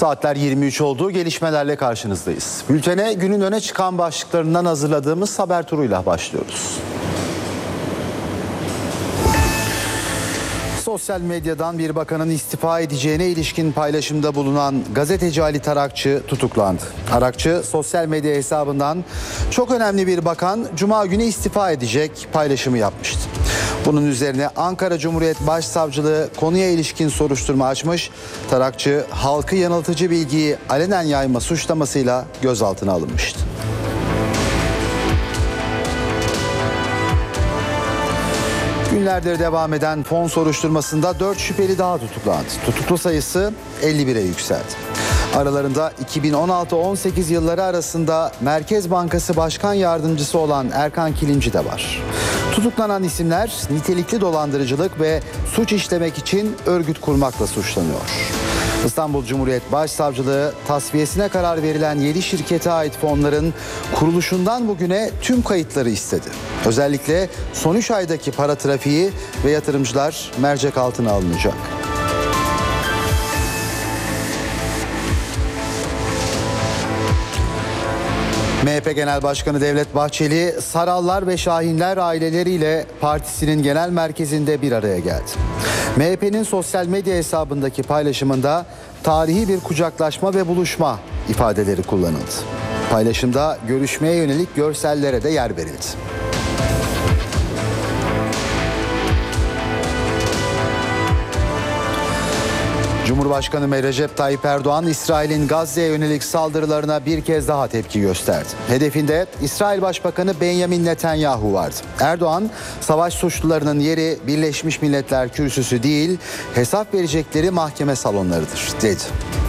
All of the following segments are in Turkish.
Saatler 23 oldu. Gelişmelerle karşınızdayız. Bültene günün öne çıkan başlıklarından hazırladığımız haber turuyla başlıyoruz. Sosyal medyadan bir bakanın istifa edeceğine ilişkin paylaşımda bulunan gazeteci Ali Tarakçı tutuklandı. Tarakçı sosyal medya hesabından çok önemli bir bakan Cuma günü istifa edecek paylaşımı yapmıştı. Bunun üzerine Ankara Cumhuriyet Başsavcılığı konuya ilişkin soruşturma açmış. Tarakçı halkı yanıltıcı bilgiyi alenen yayma suçlamasıyla gözaltına alınmıştı. Günlerdir devam eden fon soruşturmasında 4 şüpheli daha tutuklandı. Tutuklu sayısı 51'e yükseldi. Aralarında 2016-18 yılları arasında Merkez Bankası Başkan Yardımcısı olan Erkan Kilimci de var. Tutuklanan isimler nitelikli dolandırıcılık ve suç işlemek için örgüt kurmakla suçlanıyor. İstanbul Cumhuriyet Başsavcılığı tasfiyesine karar verilen 7 şirkete ait fonların kuruluşundan bugüne tüm kayıtları istedi. Özellikle son 3 aydaki para trafiği ve yatırımcılar mercek altına alınacak. MHP Genel Başkanı Devlet Bahçeli, Sarallar ve Şahinler aileleriyle partisinin genel merkezinde bir araya geldi. MHP'nin sosyal medya hesabındaki paylaşımında tarihi bir kucaklaşma ve buluşma ifadeleri kullanıldı. Paylaşımda görüşmeye yönelik görsellere de yer verildi. Cumhurbaşkanı Recep Tayyip Erdoğan, İsrail'in Gazze'ye yönelik saldırılarına bir kez daha tepki gösterdi. Hedefinde İsrail Başbakanı Benjamin Netanyahu vardı. Erdoğan, savaş suçlularının yeri Birleşmiş Milletler Kürsüsü değil, hesap verecekleri mahkeme salonlarıdır, dedi.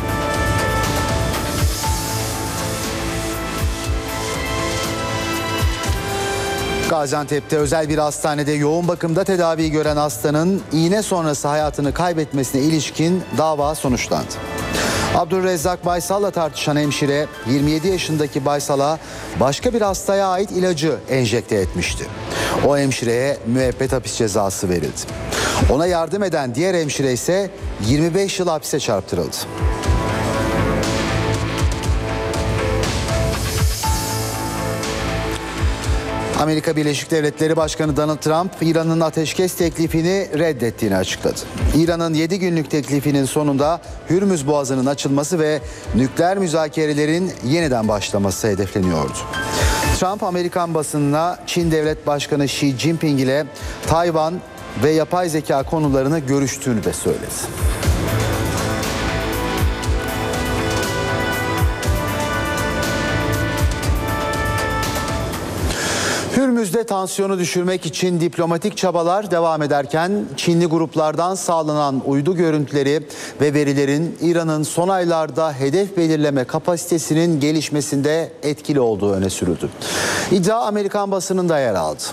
Gaziantep'te özel bir hastanede yoğun bakımda tedavi gören hastanın iğne sonrası hayatını kaybetmesine ilişkin dava sonuçlandı. Abdülrezzak Baysal'la tartışan hemşire 27 yaşındaki Baysal'a başka bir hastaya ait ilacı enjekte etmişti. O hemşireye müebbet hapis cezası verildi. Ona yardım eden diğer hemşire ise 25 yıl hapse çarptırıldı. Amerika Birleşik Devletleri Başkanı Donald Trump, İran'ın ateşkes teklifini reddettiğini açıkladı. İran'ın 7 günlük teklifinin sonunda Hürmüz Boğazı'nın açılması ve nükleer müzakerelerin yeniden başlaması hedefleniyordu. Trump, Amerikan basınına Çin Devlet Başkanı Xi Jinping ile Tayvan ve yapay zeka konularını görüştüğünü de söyledi. Hürmüz'de tansiyonu düşürmek için diplomatik çabalar devam ederken Çinli gruplardan sağlanan uydu görüntüleri ve verilerin İran'ın son aylarda hedef belirleme kapasitesinin gelişmesinde etkili olduğu öne sürüldü. İddia Amerikan basınında yer aldı.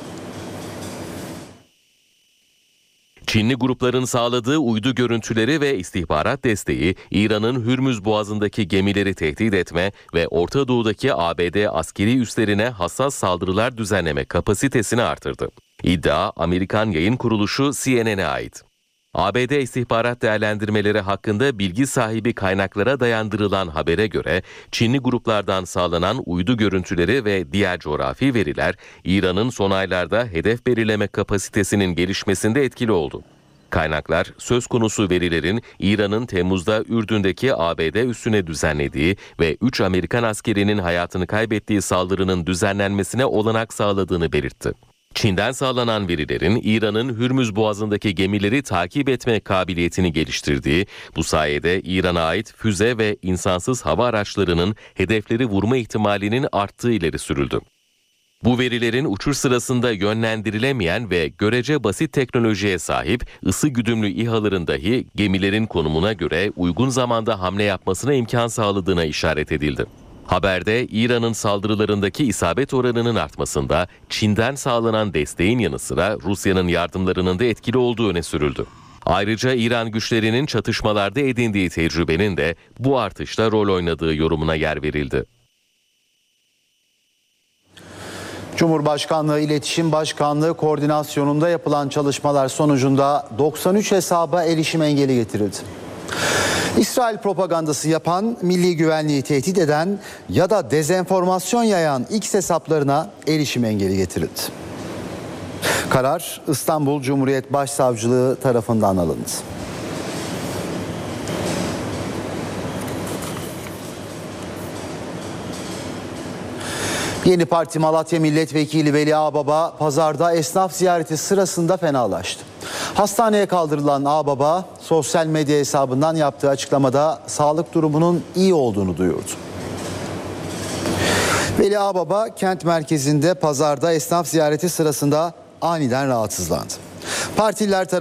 Çinli grupların sağladığı uydu görüntüleri ve istihbarat desteği İran'ın Hürmüz Boğazı'ndaki gemileri tehdit etme ve Orta Doğu'daki ABD askeri üslerine hassas saldırılar düzenleme kapasitesini artırdı. İddia Amerikan yayın kuruluşu CNN'e ait. ABD istihbarat değerlendirmeleri hakkında bilgi sahibi kaynaklara dayandırılan habere göre Çinli gruplardan sağlanan uydu görüntüleri ve diğer coğrafi veriler İran'ın son aylarda hedef belirleme kapasitesinin gelişmesinde etkili oldu. Kaynaklar söz konusu verilerin İran'ın Temmuz'da Ürdün'deki ABD üssüne düzenlediği ve 3 Amerikan askerinin hayatını kaybettiği saldırının düzenlenmesine olanak sağladığını belirtti. Çin'den sağlanan verilerin İran'ın Hürmüz Boğazı'ndaki gemileri takip etme kabiliyetini geliştirdiği, bu sayede İran'a ait füze ve insansız hava araçlarının hedefleri vurma ihtimalinin arttığı ileri sürüldü. Bu verilerin uçuş sırasında yönlendirilemeyen ve görece basit teknolojiye sahip ısı güdümlü İHA'ların dahi gemilerin konumuna göre uygun zamanda hamle yapmasına imkan sağladığına işaret edildi. Haberde İran'ın saldırılarındaki isabet oranının artmasında Çin'den sağlanan desteğin yanı sıra Rusya'nın yardımlarının da etkili olduğu öne sürüldü. Ayrıca İran güçlerinin çatışmalarda edindiği tecrübenin de bu artışta rol oynadığı yorumuna yer verildi. Cumhurbaşkanlığı İletişim Başkanlığı koordinasyonunda yapılan çalışmalar sonucunda 93 hesaba erişim engeli getirildi. İsrail propagandası yapan, milli güvenliği tehdit eden ya da dezenformasyon yayan X hesaplarına erişim engeli getirildi. Karar İstanbul Cumhuriyet Başsavcılığı tarafından alındı. Yeni Parti Malatya Milletvekili Veli Ağbaba pazarda esnaf ziyareti sırasında fenalaştı. Hastaneye kaldırılan Ağbaba sosyal medya hesabından yaptığı açıklamada sağlık durumunun iyi olduğunu duyurdu. Veli Ağbaba kent merkezinde pazarda esnaf ziyareti sırasında aniden rahatsızlandı. Partililer